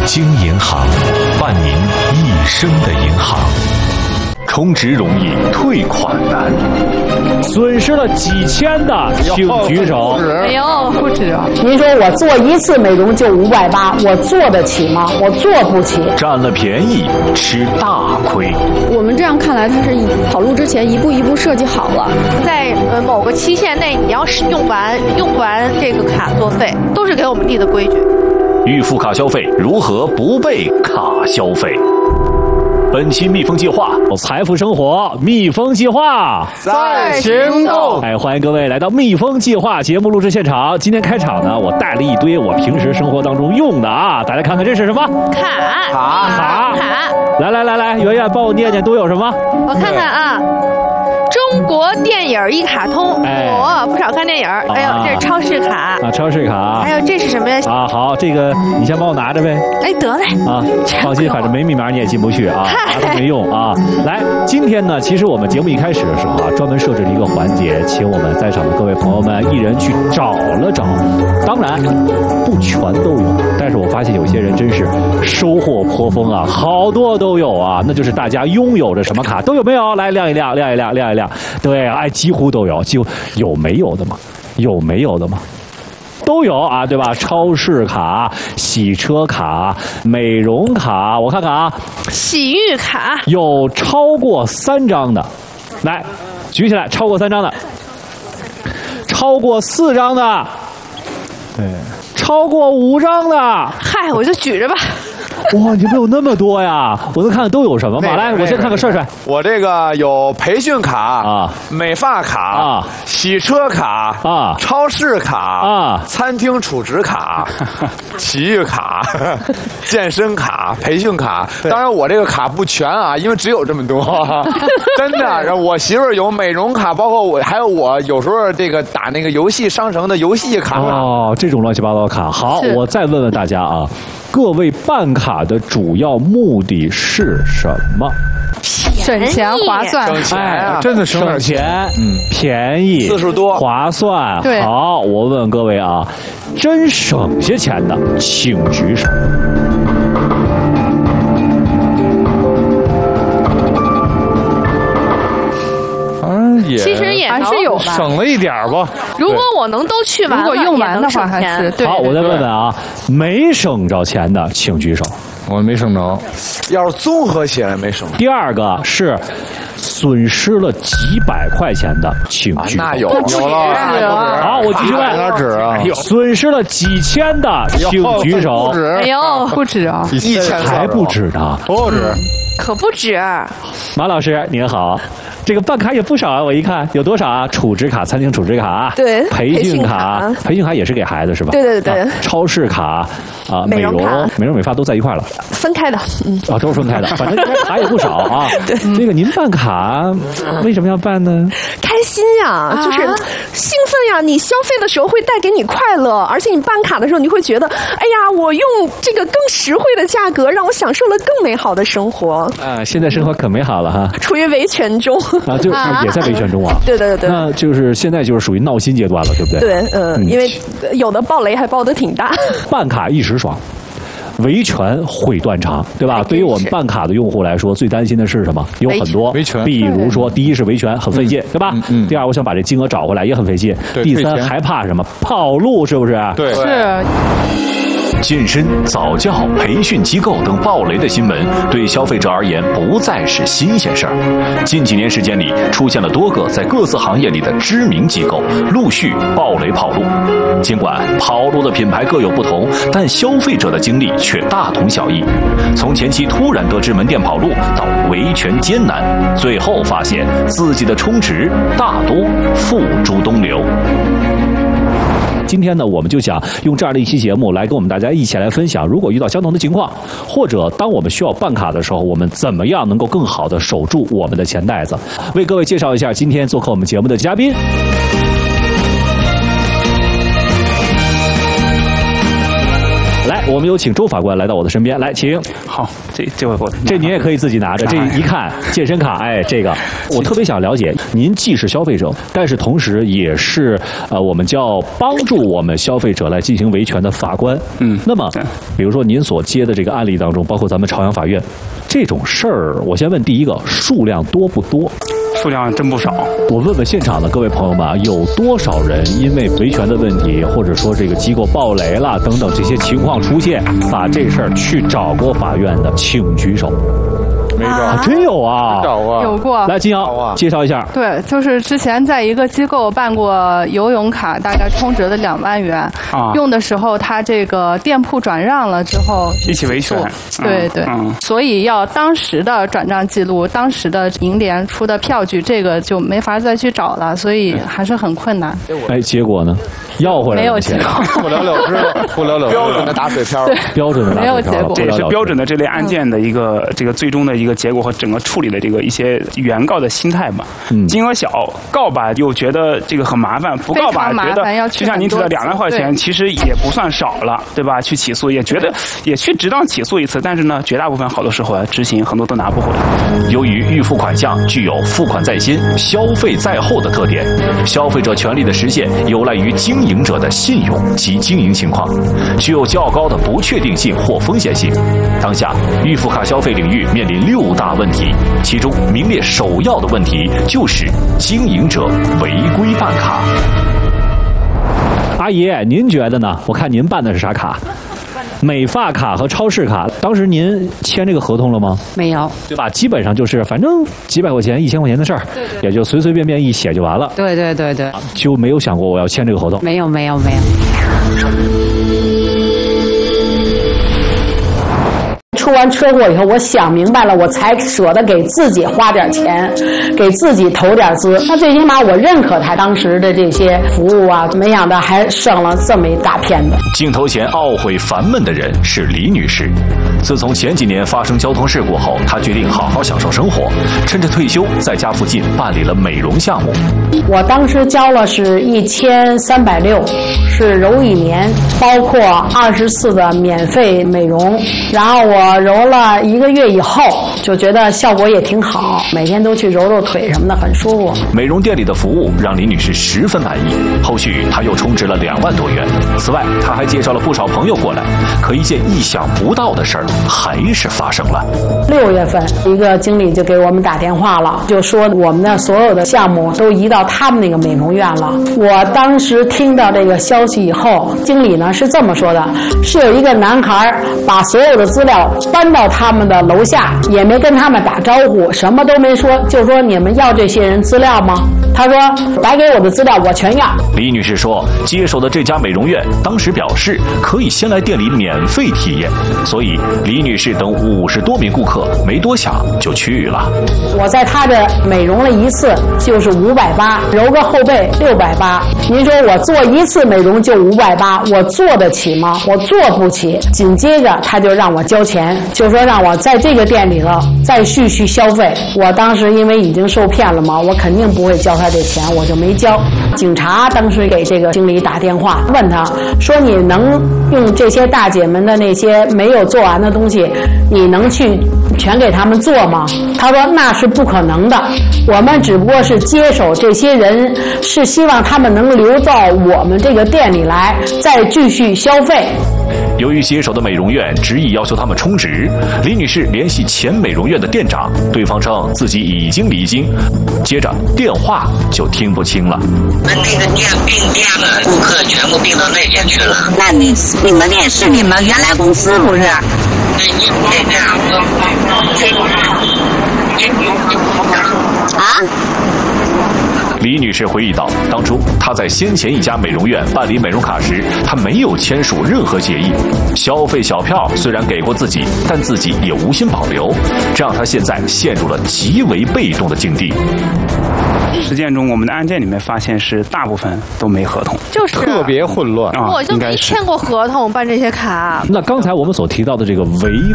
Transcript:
京银行，伴您一生的银行。充值容易，退款难。 损失了几千的，请举手。 没有，不止。 您说我做一次美容就580，我做得起吗？我做不起。 占了便宜，吃大亏。 我们这样看来，它是跑路之前一步一步设计好了，在某个期限内，你要是用完这个卡作废，都是给我们立的规矩。 预付卡消费如何不被卡消费？本期蜜蜂计划， 财富生活蜜蜂计划在行动。 哎，欢迎各位来到蜜蜂计划节目录制现场。今天开场呢，我带了一堆我平时生活当中用的啊，大家看看这是什么？ 卡。 来，圆圆帮我念念都有什么？ 我看看啊。中国电影一卡通，不少看电影。哎呦，这是超市卡啊，超市卡。 还有这是什么呀？ 啊，好，这个你先帮我拿着呗。 哎，得嘞。 啊，放心，反正没密码你也进不去啊，拿都没用啊。来，今天呢，其实我们节目一开始的时候啊，专门设置了一个环节，请我们在场的各位朋友们一人去找了找。当然，不全都有，但是我发现有些人真是收获颇丰啊，好多都有啊。那就是大家拥有着什么卡都有没有？来亮一亮。对，哎，几乎都有，有没有的吗？有没有的吗？都有啊，对吧？超市卡、洗车卡、美容卡，我看看啊， 洗浴卡有超过3张的，来，举起来，超过3张的，超过4张的，对，超过5张的。 嗨，我就举着吧。 哇，你们有那么多呀！我都看看都有什么吧。来，我先看看帅帅。 我这个有培训卡啊，美发卡啊，洗车卡啊，超市卡啊，餐厅储值卡，洗浴卡，健身卡，培训卡。当然我这个卡不全啊，因为只有这么多，真的。我媳妇儿有美容卡，包括我还有我有时候这个打那个游戏商城的游戏卡。 哦，这种乱七八糟的卡。好，我再问问大家啊。各位办卡的主要目的是什么？ 省钱划算， 省钱啊，真的省钱，便宜， 次数多， 划算。 对， 好，我问各位啊，真省下钱的，请举手。 其实也还是有吧， 省了一点吧。 如果我能都去完， 如果用完的话还是对。 好，我再问问啊，没省着钱的请举手。 我没省着，要是综合起来没省。 第二个是损失了几百块钱的，请举手。 那有了。 好，我继续问。 哪止啊？ 损失了几千的，请举手。 哎呦， 不止啊 ，1000 还不止呢， 不止， 可不止。 马老师您好。这个办卡也不少啊，我一看有多少啊？储值卡、餐厅储值卡， 对， 培训卡也是给孩子是吧？ 对。 超市卡啊，美容、美发都在一块了， 分开的， 啊，都是分开的，反正卡也不少啊。对，这个您办卡为什么要办呢？ 开心呀，就是兴奋呀！你消费的时候会带给你快乐，而且你办卡的时候你会觉得，哎呀，我用这个更实惠的价格，让我享受了更美好的生活。 啊，现在生活可美好了哈， 处于维权中。 啊，就是也在维权中啊。 对。 那就是现在就是属于闹心阶段了，对不对？ 对，因为有的爆雷还爆得挺大。 办卡一时爽，维权会断肠，对吧？对于我们办卡的用户来说，最担心的是什么？有很多维权， 比如说，第一是维权很费劲，对吧？第二，我想把这金额找回来也很费劲。第三，还怕什么？跑路，是不是？ 对， 是。 健身、早教、培训机构等爆雷的新闻，对消费者而言不再是新鲜事儿。近几年时间里，出现了多个在各自行业里的知名机构陆续爆雷跑路。尽管跑路的品牌各有不同，但消费者的经历却大同小异。从前期突然得知门店跑路，到维权艰难，最后发现自己的充值大多付诸东流。 今天呢，我们就想用这样的一期节目来跟我们大家一起来分享，如果遇到相同的情况，或者当我们需要办卡的时候，我们怎么样能够更好的守住我们的钱袋子。为各位介绍一下今天做客我们节目的嘉宾。来， 我们有请周法官来到我的身边，来，请。 好，这位这您也可以自己拿着，这一看健身卡，哎，这个我特别想了解，您既是消费者，但是同时也是我们叫帮助我们消费者来进行维权的法官。那么比如说您所接的这个案例当中，包括咱们朝阳法院这种事儿，我先问第一个，数量多不多？ 数量真不少。 我问问现场的各位朋友们啊，有多少人因为维权的问题，或者说这个机构暴雷了等等这些情况出现，把这事儿去找过法院的，请举手。 没找， 真有啊， 有过。 来，金瑶介绍一下。 对，就是之前在一个机构办过游泳卡，大概充值了2万元。用的时候，他这个店铺转让了之后， 一起维权。 对对，所以要当时的转账记录、当时的银联出的票据，这个就没法再去找了，所以还是很困难。 哎，结果呢？要回来没有结果， 不了了之，不了了，标准的打水漂， 标准的没有结果， 这也是标准的这类案件的一个这个最终的一个结果和整个处理的这个一些原告的心态吧。金额小，告吧又觉得这个很麻烦，不告吧觉得就像您提的2万块钱，其实也不算少了，对吧？去起诉也觉得也去值当起诉一次，但是呢，绝大部分好多时候执行很多都拿不回来。 由于预付款项具有付款在先、消费在后的特点，消费者权利的实现有赖于经营者的信用及经营情况，具有较高的不确定性或风险性。当下预付卡消费领域面临6大问题，其中名列首要的问题就是经营者违规办卡。 阿姨，您觉得呢？我看您办的是啥卡？美发卡和超市卡，当时您签这个合同了吗？ 没有， 对吧？基本上就是反正几百块钱、1000块钱的事儿，也就随随便便一写就完了。 对对对对， 就没有想过我要签这个合同。 没有。出完车祸以后，我想明白了，我才舍得给自己花点钱，给自己投点资。那最起码我认可他当时的这些服务啊，没想到还省了这么一大片子。 镜头前懊悔烦闷的人是李女士。自从前几年发生交通事故后，她决定好好享受生活，趁着退休在家附近办理了美容项目。 我当时交了是1360，是揉1年，包括20次的免费美容，然后我揉了1个月以后，就觉得效果也挺好，每天都去揉揉腿什么的，很舒服。 美容店里的服务让李女士十分满意，后续她又充值了2万多元。此外，她还介绍了不少朋友过来，可一件意想不到的事儿还是发生了。 6月份，一个经理就给我们打电话了，就说我们的所有的项目都移到他们那个美容院了。我当时听到这个消息以后，经理呢是这么说的，是有一个男孩把所有的资料搬到他们的楼下，也没跟他们打招呼，什么都没说，就说你们要这些人资料吗？他说白给我的资料我全要。 李女士说，接手的这家美容院当时表示可以先来店里免费体验，所以李女士等50多名顾客没多想就去了。 我在他这美容了1次就是580，揉个后背680。您说我做1次美容就580，我做得起吗？我做不起。紧接着他就让我交钱，就说让我在这个店里头再继续消费。我当时因为已经受骗了嘛，我肯定不会交他这钱，我就没交。警察当时给这个经理打电话，问他说你能用这些大姐们的那些没有做完的东西，你能去全给他们做吗？他说那是不可能的，我们只不过是接手这些人，是希望他们能留到我们这个店里来再继续消费。 由于接手的美容院执意要求他们充值，李女士联系前美容院的店长，对方称自己已经离京，接着电话就听不清了。 那个店并店了，顾客全部并到那边去了。那你们店是你们原来公司不是？对，你这样啊？ 李女士回忆道，当初她在先前一家美容院办理美容卡时，她没有签署任何协议，消费小票虽然给过自己，但自己也无心保留，这让她现在陷入了极为被动的境地。 实践中，我们的案件里面发现是大部分都没合同， 就是特别混乱我就没签过合同办这些卡。 那刚才我们所提到的这个违